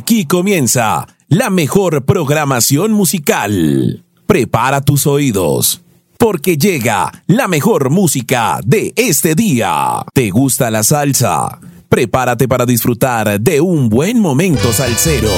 Aquí comienza la mejor programación musical. Prepara tus oídos, porque llega la mejor música de este día. ¿Te gusta la salsa? Prepárate para disfrutar de un buen momento salsero.